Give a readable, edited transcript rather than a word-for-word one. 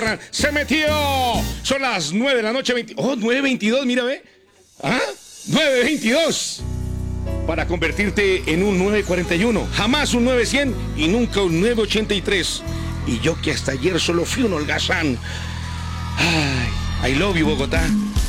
Se metió. Son las 9 de la noche. 9:22, mira, ve. 9:22. Para convertirte en un 941. Jamás un 9100 y nunca un 983. Y yo que hasta ayer solo fui un holgazán. Ay, I love you, Bogotá.